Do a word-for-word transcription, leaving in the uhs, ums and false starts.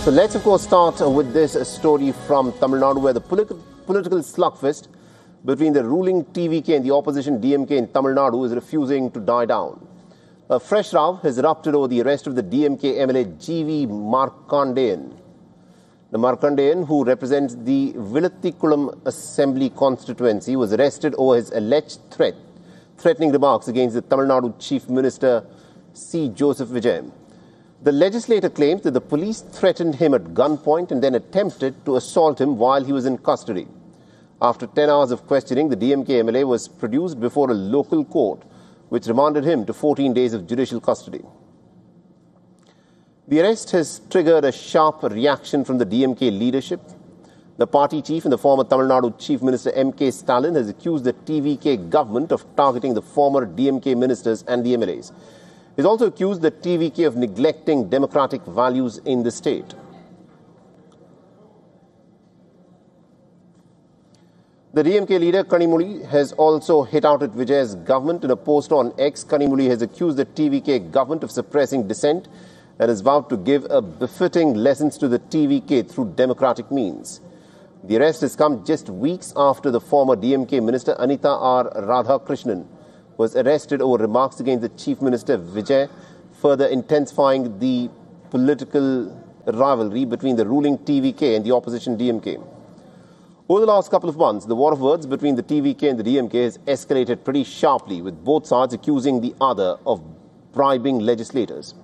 So let's, of course, start with this story from Tamil Nadu, where the politi- political slugfest between the ruling T V K and the opposition D M K in Tamil Nadu is refusing to die down. A fresh row has erupted over the arrest of the D M K M L A G V Markandeyan. The Markandeyan, who represents the Vilathikulam Assembly constituency, was arrested over his alleged threat, threatening remarks against the Tamil Nadu Chief Minister C. Joseph Vijay. The legislator claims that the police threatened him at gunpoint and then attempted to assault him while he was in custody. After ten hours of questioning, the D M K M L A was produced before a local court, which remanded him to fourteen days of judicial custody. The arrest has triggered a sharp reaction from the D M K leadership. The party chief and the former Tamil Nadu Chief Minister M K Stalin has accused the T V K government of targeting the former D M K ministers and the M L As. He has also accused the T V K of neglecting democratic values in the state. The D M K leader Kanimozhi has also hit out at Vijay's government. In a post on X, Kanimozhi has accused the T V K government of suppressing dissent and has vowed to give a befitting lessons to the T V K through democratic means. The arrest has come just weeks after the former D M K minister Anita R. Radhakrishnan was arrested over remarks against the Chief Minister Vijay, further intensifying the political rivalry between the ruling T V K and the opposition D M K. Over the last couple of months, the war of words between the T V K and the D M K has escalated pretty sharply, with both sides accusing the other of bribing legislators.